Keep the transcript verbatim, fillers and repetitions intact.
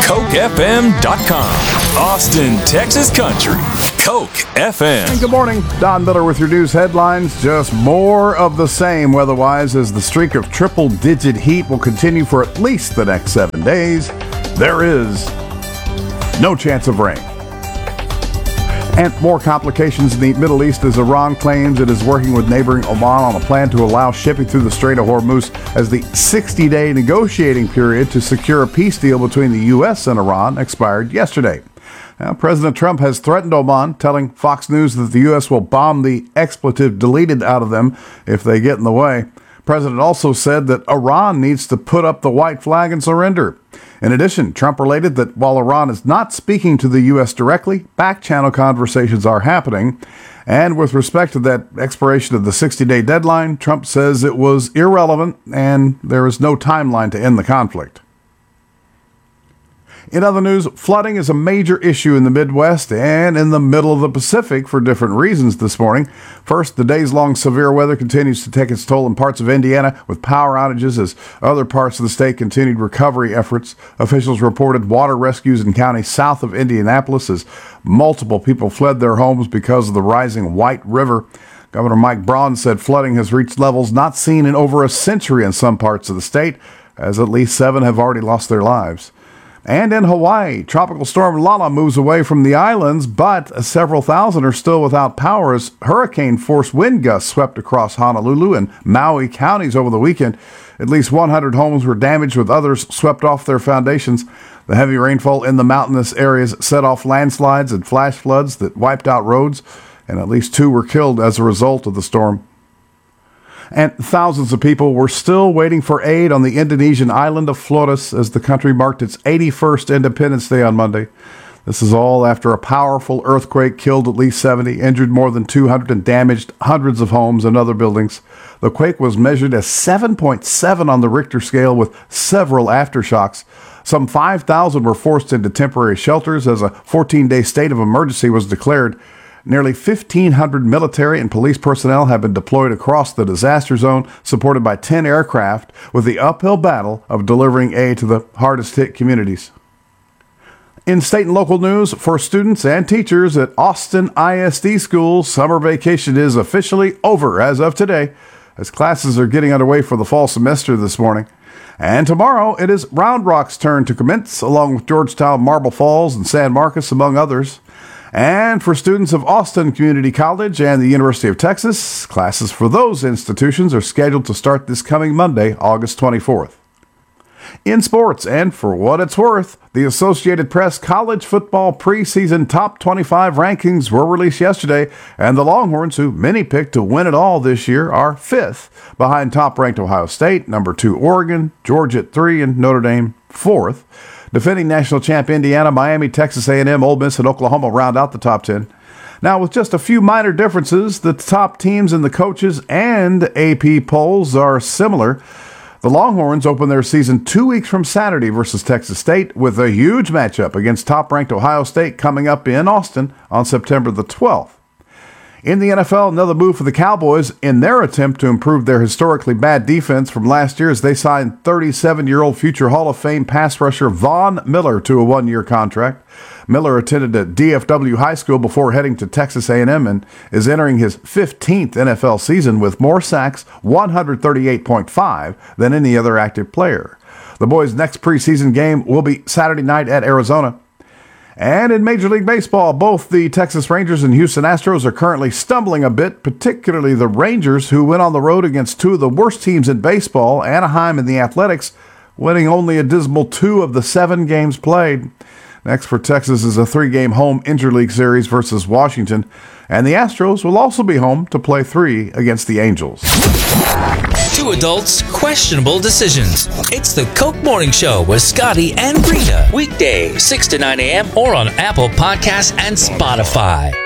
Coke F M dot com. Austin, Texas Country. Coke F M. And good morning. Don Miller with your news headlines. Just more of the same weather-wise as the streak of triple-digit heat will continue for at least the next seven days. There is no chance of rain. And more complications in the Middle East as Iran claims it is working with neighboring Oman on a plan to allow shipping through the Strait of Hormuz as the sixty-day negotiating period to secure a peace deal between the U S and Iran expired yesterday. Now, President Trump has threatened Oman, telling Fox News that the U S will bomb the expletive deleted out of them if they get in the way. The president also said that Iran needs to put up the white flag and surrender. In addition, Trump related that while Iran is not speaking to the U S directly, back-channel conversations are happening. And with respect to that expiration of the sixty-day deadline, Trump says it was irrelevant and there is no timeline to end the conflict. In other news, flooding is a major issue in the Midwest and in the middle of the Pacific for different reasons this morning. First, the days-long severe weather continues to take its toll in parts of Indiana with power outages as other parts of the state continued recovery efforts. Officials reported water rescues in counties south of Indianapolis as multiple people fled their homes because of the rising White River. Governor Mike Braun said flooding has reached levels not seen in over a century in some parts of the state, as at least seven have already lost their lives. And in Hawaii, Tropical Storm Lala moves away from the islands, but several thousand are still without power as hurricane-force wind gusts swept across Honolulu and Maui counties over the weekend. At least one hundred homes were damaged, with others swept off their foundations. The heavy rainfall in the mountainous areas set off landslides and flash floods that wiped out roads, and at least two were killed as a result of the storm. And thousands of people were still waiting for aid on the Indonesian island of Flores as the country marked its eighty-first Independence Day on Monday. This is all after a powerful earthquake killed at least seventy, injured more than two hundred, and damaged hundreds of homes and other buildings. The quake was measured as seven point seven on the Richter scale with several aftershocks. Some five thousand were forced into temporary shelters as a fourteen-day state of emergency was declared. Nearly fifteen hundred military and police personnel have been deployed across the disaster zone, supported by ten aircraft, with the uphill battle of delivering aid to the hardest-hit communities. In state and local news, for students and teachers at Austin I S D schools, summer vacation is officially over as of today, as classes are getting underway for the fall semester this morning. And tomorrow, it is Round Rock's turn to commence, along with Georgetown, Marble Falls, and San Marcos, among others. And for students of Austin Community College and the University of Texas, classes for those institutions are scheduled to start this coming Monday, August twenty-fourth. In sports, and for what it's worth, the Associated Press college football preseason top twenty-five rankings were released yesterday, and the Longhorns, who many picked to win it all this year, are fifth, behind top-ranked Ohio State, number two Oregon, Georgia at three, and Notre Dame fourth. Defending national champ Indiana, Miami, Texas A and M, Ole Miss, and Oklahoma round out the top ten. Now, with just a few minor differences, the top teams in the coaches and A P polls are similar. The Longhorns open their season two weeks from Saturday versus Texas State, with a huge matchup against top-ranked Ohio State coming up in Austin on September the twelfth. In the N F L, another move for the Cowboys in their attempt to improve their historically bad defense from last year as they signed thirty-seven-year-old future Hall of Fame pass rusher Von Miller to a one-year contract. Miller attended a D F W high school before heading to Texas A and M and is entering his fifteenth N F L season with more sacks, one hundred thirty-eight point five, than any other active player. The boys' next preseason game will be Saturday night at Arizona. And in Major League Baseball, both the Texas Rangers and Houston Astros are currently stumbling a bit, particularly the Rangers, who went on the road against two of the worst teams in baseball, Anaheim and the Athletics, winning only a dismal two of the seven games played. Next for Texas is a three-game home Interleague series versus Washington, and the Astros will also be home to play three against the Angels. Two adults, questionable decisions. It's the Coke Morning Show with Scotty and Rita. Weekdays, six to nine a.m. or on Apple Podcasts and Spotify.